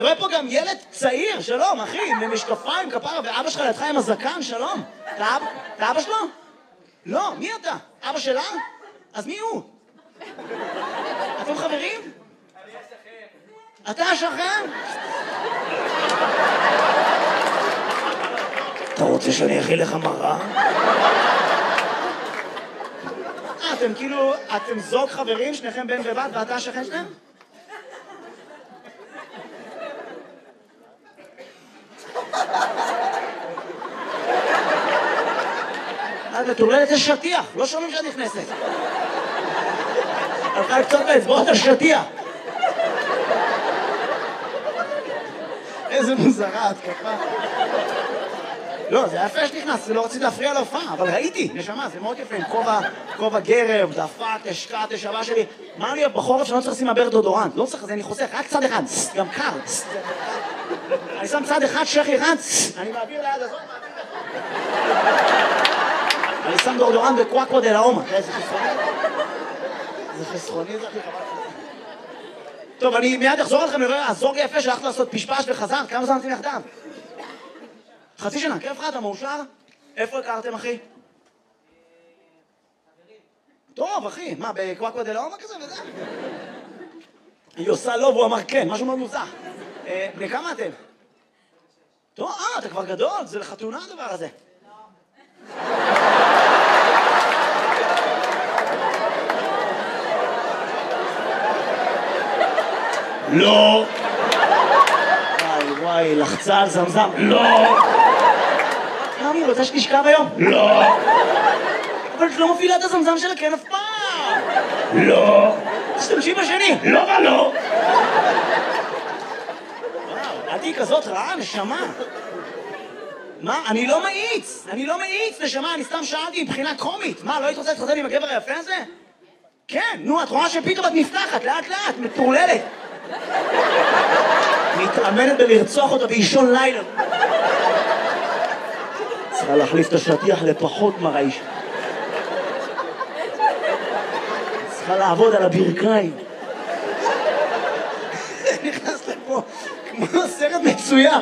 רואה פה גם ילד צעיר, שלום, אחי, עם משקפיים, כפרה, ואבא שלך לידך עם הזקן, שלום. אתה אבא שלו? לא, מי אתה? אבא שלה? אז מי הוא? אתם חברים? אני השכן. אתה השכן? אתה רוצה שאני אכין לך מראה? אתם כאילו, אתם זוג חברים, שניכם בן ובת, ואתה השכן שלהם? את מטורללת לשטיח, לא שומעים שאת נכנסת. הלכה לקצות באצבעות השטיח. איזה מוזרה, התקפה. לא, זה היה יפה שנכנס, לא רציתי להפריע להופעה, אבל ראיתי, נשמה, זה מאוד יפה, עם כובע גרב, דפק, השקעת, שווה שלי. מה אני בחורף שאני לא צריך לשים מעבר דודורנט? לא צריך, אני חוסך, רק צד אחד, גם קר. אני שם צד אחד, שכי אחד, אני מעביר ליד הזאת, אני שם דודורנט בקוואקווה דה לאומה. תראה, זה חסרוני. זה חסרוני, זה הכי חבל. טוב, אני מיד אחזור לכם לראה, הזוג יפה שהלכת לעשות פשפש וחזרת, כמה זמן אתם יחדיו? חצי שנה, כיף לך, אתה מאושר? איפה הכרתם, אחי? טוב, אחי, מה, בקוואקווה דה לאומה כזה וזה? היא עושה לא והוא אמר כן, משהו מאוד מוזר. בני כמה אתם? טוב, אתה כבר גדול, זה לחתונה הדבר הזה. לא. וואי, לחצה על זמזם. לא. היא רוצה שתשכב היום? לא. אבל את לא מפעילה את הזמזם שלה כן אף פעם. לא. תשתמשי בשני. לא ולא. וואו, את היא כזאת רעה, נשמה. מה? אני לא מאיץ, נשמה, אני סתם שאלתי מבחינה קומית. מה, לא היית רוצה להתחתן עם הגבר היפה הזה? כן, נו, את רואה שפתאום את נפתחת, לאט לאט, מטורללת. מתאמנת בלרצוח אותה באישון לילה. צריכה להחליף את השטיח לפחות מרעיש. צריכה לעבוד על הברכיים. נכנס לפה כמו סרט מצויר.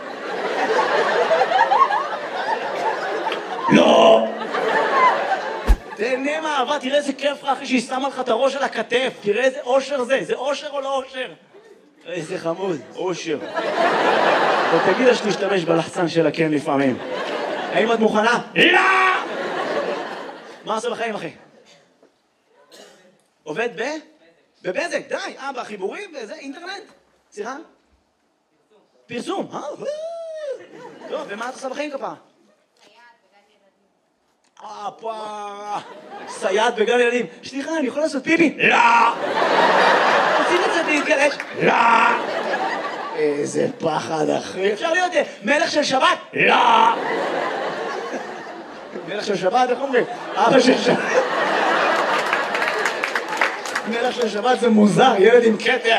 לא! תהנה מהאהבה, תראה איזה כיף לך אחי שהיא שמה לך את הראש על הכתף. תראה איזה אושר זה אושר או לא אושר? איזה חמוד, אושר. ותגיד לה שתשתמש בלחצן שלה כן לפעמים. האם את מוכנה? לא! מה עושה בחיים אחי? עובד בבזק, די. בחיבורים, וזה, אינטרנט? סליחה? פרסום. טוב, ומה את עושה בחיים כפה? סייעת בגן ילדים. סליחה, אני יכול לעשות פיפי? לא! עושים את זה להתגלש? לא! איזה פחד אחי. אפשר להיות מלך של שבת? לא! מלך של שבת, איך אומרים? אבא של שבת. מלך של שבת זה מוזר, ילד עם כתר.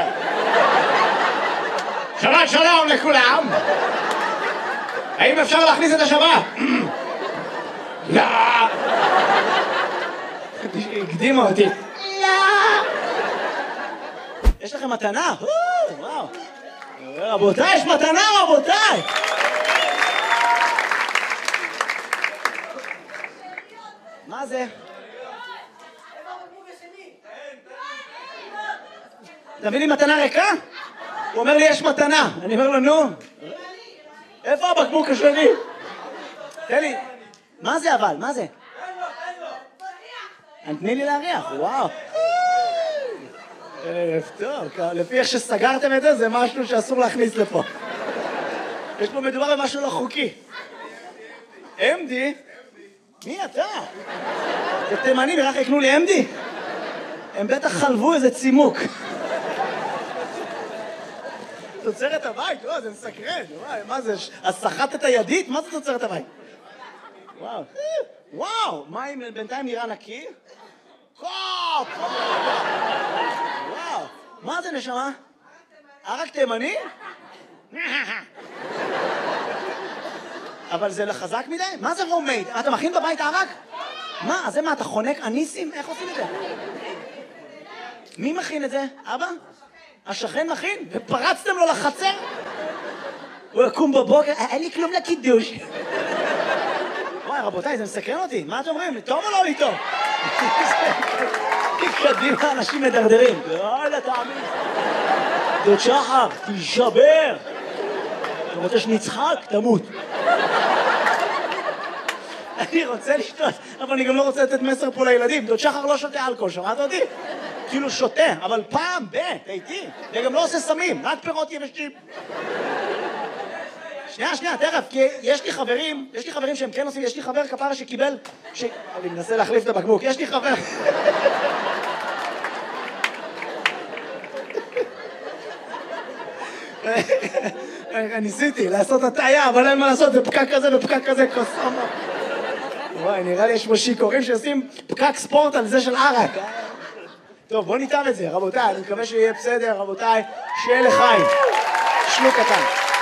שבת שלום לכולם! האם אפשר להכניס את השבת? לא! הקדימה אותי. לא! יש לכם מתנה? וואו. רבותיי, יש מתנה רבותיי! מה זה? תביא לי מתנה ריקה? הוא אומר לי יש מתנה. אני אומר לו נו. איפה הבקבוק השני? תן לי. מה זה אבל? מה זה? תני לי להריח, וואו. ערב טוב, לפי איך שסגרתם את זה, זה משהו שאסור להכניס לפה. יש פה מדובר במשהו לא חוקי. אמדי? מי אתה? זה תימנים, רק יקנו לי אמדי? הם בטח חלבו איזה צימוק. תוצרת הבית, וואו, זה מסקרן. מה זה, הסחטת הידית? מה זה תוצרת הבית? וואו. וואו, מים בינתיים נראה נקי? קופ! וואו, מה זה נשמה? ערק תימני? אבל זה לחזק מדי? מה זה רומייד? אתה מכין בבית ערק? מה, זה מה, אתה חונק אניסים? איך עושים את זה? מי מכין את זה? אבא? השכן מכין, ופרצתם לו לחצר? הוא יקום בבוקר, אין לי כלום לקידוש. וואי, רבותיי, זה מסקרן אותי. מה אתם אומרים? טוב או לא לי טוב? קדימה, אנשים מדרדרים. לא, תאמין. דוד שחר, תישבר. אתה רוצה שנצחק? תמות. אני רוצה לשתות, אבל אני גם לא רוצה לתת מסר פה לילדים. דוד שחר לא שותה אלכוהול, שמעת אותי? כאילו שותה, אבל פעם איתי. וגם לא עושה סמים, רק פירות יבשים. שנייה, תכף, כי יש לי חברים שהם כן עושים, יש לי חבר כפרה שקיבל, אני מנסה להחליף את הבקבוק, יש לי חבר. ניסיתי לעשות הטעיה, אבל אין מה לעשות, זה פקק כזה ופקק כזה, קוסומו. וואי, נראה לי יש פה שיכורים שעושים פקק ספורט על זה של ערק. טוב, בוא ניתן את זה, רבותיי, אני מקווה שיהיה בסדר, רבותיי, שיהיה לחיים. שלוק קטן.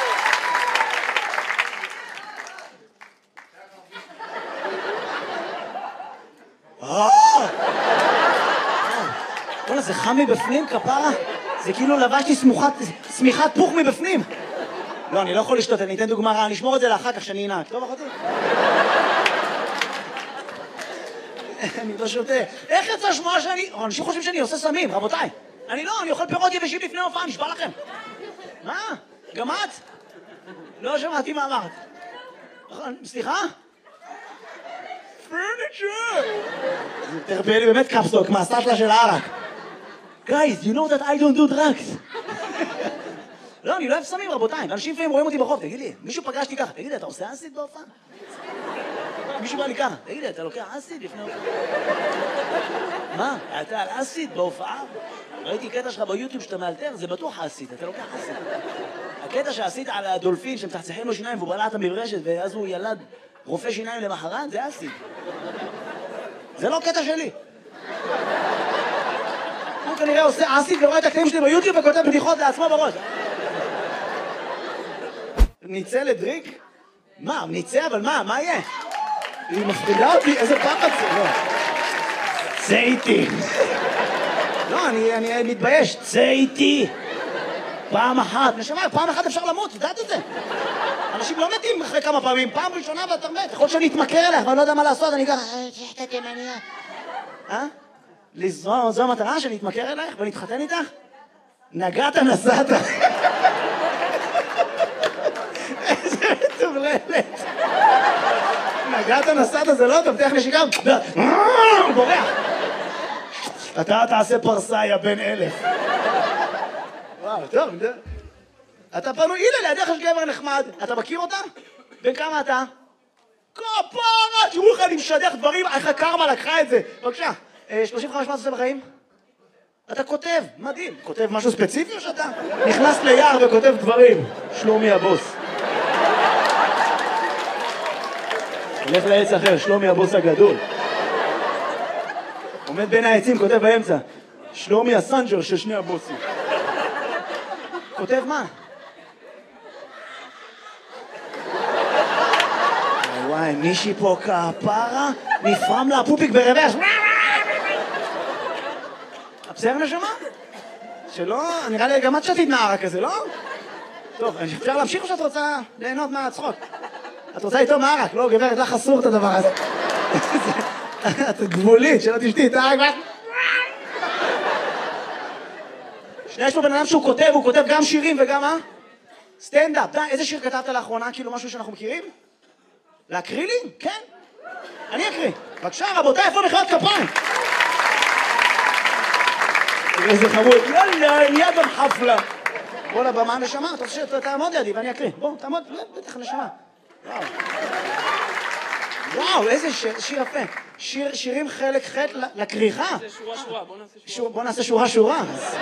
וואלה, זה חם מבפנים, כפרה? זה כאילו לבשתי סמיכת פוך מבפנים. לא, אני לא יכול לשתות, אני אתן דוגמה רעה, אני אשמור את זה לאחר כך שאני אנהג. טוב, אחותי? אני לא שותה. איך יצא שמוע שאני... אנשים חושבים שאני עושה סמים, רבותיי. אני אוכל פירות יבשים לפני הופעה, נשבע לכם. מה? גם את? לא שמעתי מה אמרת. סליחה? פרניצ'ר! זה תרפא לי באמת קפסטוק מהסטלה של הערק. Guys, you know that I don't do drugs. לא, אני לא אוהב סמים, רבותיי. אנשים לפעמים רואים אותי ברחוב, תגיד לי, מישהו פגשתי ככה, תגיד לי, אתה עושה אסיד בהופעה? מישהו בא לי ככה, תגיד לי, אתה לוקח אסיד לפני הופעה? מה? אתה על אסיד בהופעה? ראיתי קטע שלך ביוטיוב שאתה מאלתר, זה בטוח אסיד, אתה לוקח אסיד. הקטע שעשית על הדולפין שמצחצחים לו שיניים והוא בלע את המברשת ואז הוא ילד רופא שיניים למחרת, זה אסיד. זה לא קטע שלי. הוא כנראה עושה אסיד ורואה את הקטעים שלי ביוטיוב וכותב בדיחות לעצמו בראש. ניצא לדריק? מה? ניצא? אבל מה יהיה? היא מפחידה אותי, איזה פחד זה? לא. צא איתי. לא, אני מתבייש. צא איתי. פעם אחת. נשמע, פעם אחת אפשר למות, יודעת את זה? אנשים לא מתים אחרי כמה פעמים. פעם ראשונה ואתה מת. יכול שאני אתמכר אליך, ואני לא יודע מה לעשות, אני ככה... שחטא תימניה. זו המטרה שאני אתמכר אלייך ואני אתחתן איתך? נגעת נסעת. איזה מטובללת. נגעת נסעת זה לא טוב, תלך נשיקה. הוא בורח. אתה תעשה פרסה, יא בן 1000. וואו, טוב. אתה פנוי, הנה לידך יש גבר נחמד. אתה מכיר אותה? בן כמה אתה? כפרה, תראו לך אני משדך דברים, איך הקרמה לקחה את זה. בבקשה. 35 מה עושה בחיים? אתה כותב, מדהים. כותב משהו ספציפי או שאתה נכנס ליער וכותב דברים? שלומי הבוס. הולך לעץ אחר, שלומי הבוס הגדול. עומד בין העצים, כותב באמצע. שלומי הסנג'ר של שני הבוסים. כותב מה? וואי, מישהי פה כפרה, נפרם לה פופיק ברוורס. בסדר נשמה? שלא, נראה לי גם את שתית נערה כזה, לא? טוב, אפשר להמשיך או שאת רוצה ליהנות מהצחוק? את רוצה איתו מערק, לא גברת, לך אסור את הדבר הזה. את גבולית, שלא תשתי את הערק. שנייה, יש פה בן אדם שהוא כותב, הוא כותב גם שירים וגם מה? סטנדאפ. די, איזה שיר כתבת לאחרונה? כאילו משהו שאנחנו מכירים? להקריא לי? כן. אני אקריא. בבקשה, רבותיי, איפה מחיאות כפיים? איזה חמוד. יאללה, נהיה גם חפלה. בוא לבמה נשמה, תעמוד לידי ואני אקריא. בוא, תעמוד, בטח נשמה. וואו, איזה שיר יפה. שירים חלק ח' לקריחה. זה שורה, בוא נעשה שורה. בוא נעשה שורה.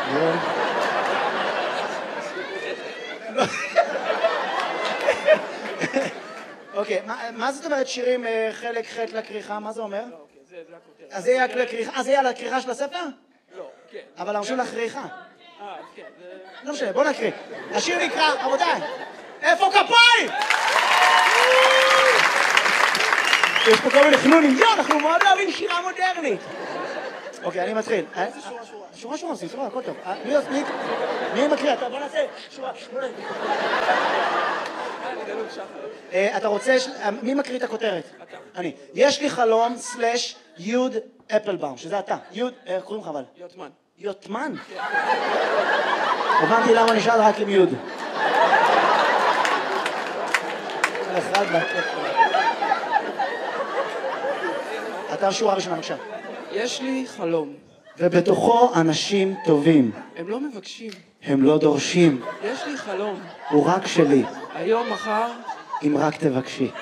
אוקיי, מה זאת אומרת שירים חלק ח' לקריחה? מה זה אומר? זה הכותרת. אז זה יהיה לקריחה, אז זה יהיה לקריחה של הספר? לא, כן. אבל אנחנו לקריחה. כן. לא משנה, בוא נקריא. השיר נקרא, רבותיי, איפה כפיים? יש פה כל מיני חנונים, אנחנו מאוד אוהבים שירה מודרנית. אוקיי, אני מתחיל. שורה עושים, סבבה, הכל טוב. מי מקריא? בוא נעשה שורה. אתה רוצה... מי מקריא את הכותרת? אני. יש לי חלום סלש יוד אפלבאום, שזה אתה. יוד, איך קוראים לך אבל? יוטמן. יוטמן? הבנתי למה נשאל רק עם יוד. אתה שורה ראשונה, בבקשה. יש לי חלום. ובתוכו אנשים טובים. הם לא מבקשים. הם לא דורשים. יש לי חלום. הוא רק שלי. היום, מחר. אם רק תבקשי.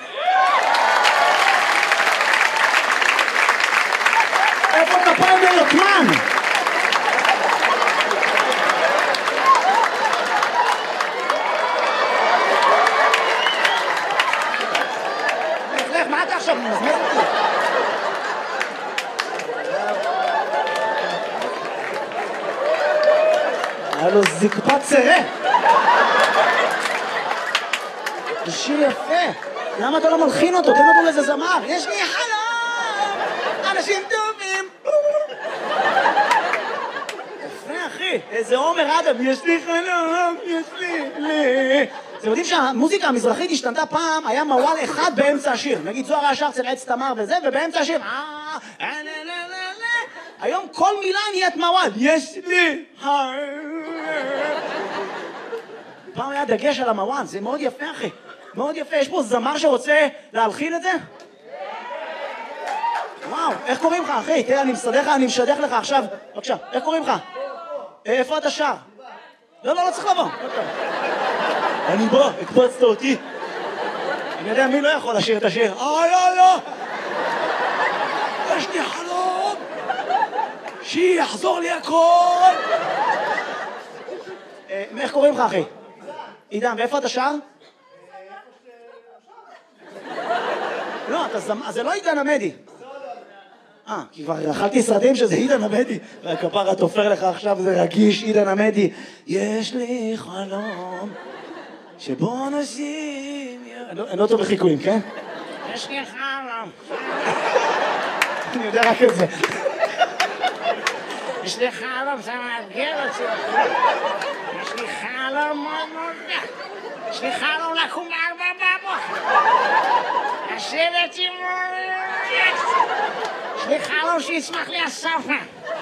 איפה כפיים ליוטמן? לך, מה אתה עכשיו מזמז אותי? היה לו זקפת צרה. זה שיר יפה. למה אתה לא מלחין אותו? תן אותו לאיזה זמר. יש לי חלום, אנשים טובים. יפה, אחי. איזה עומר אדם. יש לי חלום, יש לי. אתם יודעים שהמוזיקה המזרחית השתנתה פעם, היה מוואל אחד באמצע השיר. נגיד זוהר היה שר אצל עץ תמר וזה, ובאמצע השיר... היום כל מילה נהיית מוואל. יש לי... פעם היה דגש על המוואל, זה מאוד יפה, אחי. מאוד יפה. יש פה זמר שרוצה להלחין את זה? וואו, איך קוראים לך, אחי? תראה, אני מסדר לך, אני משדך לך עכשיו. בבקשה, איך קוראים לך? איפה אתה שר? לא צריך לבוא. אני בא, הקפצת אותי. אני יודע מי לא יכול לשיר את השיר. לא. יש לי חלום. שיחזור לי הכל. איך קוראים לך, אחי? עידן, ואיפה אתה שר? לא, זה לא עידן עמדי. כי כבר אכלתי סרטים שזה עידן עמדי. והכפרה תופר לך עכשיו, זה רגיש, עידן עמדי. יש לי חלום שבו נשים... אני לא טוב לחיקויים, כן? יש לי חלום. אני יודע רק את זה. יש לי חלום, זה מאתגר אותי. יש לי חלום מאוד מאוד... יש לי חלום לקום ב4 לשבת עם... יש לי חלום שיצמח לי הסופה.